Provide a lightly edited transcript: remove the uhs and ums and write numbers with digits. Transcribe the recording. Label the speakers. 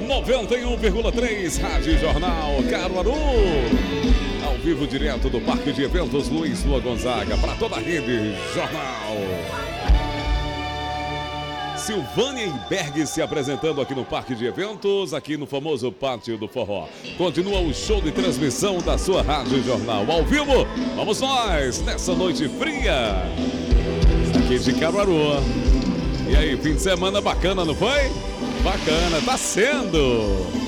Speaker 1: 91,3 Rádio Jornal Caruaru. Ao vivo direto do Parque de Eventos Luiz Lua Gonzaga para toda a rede Jornal. Silvânia e Berg se apresentando aqui no Parque de Eventos, aqui no famoso Pátio do Forró. Continua o show de transmissão da sua Rádio Jornal. Ao vivo, vamos nós, nessa noite fria, aqui de Caruaru. E aí, fim de semana bacana, não foi? Bacana, tá sendo!